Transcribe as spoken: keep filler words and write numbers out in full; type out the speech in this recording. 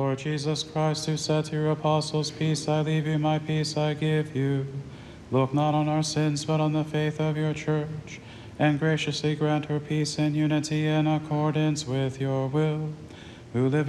Lord Jesus Christ, who said to your apostles, Peace I leave you, my peace I give you, look not on our sins, but on the faith of your church, and graciously grant her peace and unity in accordance with your will, who live